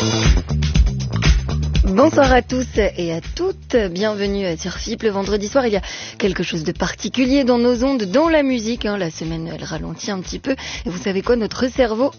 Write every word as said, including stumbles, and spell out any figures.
Bonsoir à tous et à toutes, bienvenue sur F I P. Le vendredi soir, il y a quelque chose de particulier dans nos ondes, dans la musique. Hein. La semaine, elle ralentit un petit peu. Et vous savez quoi, notre cerveau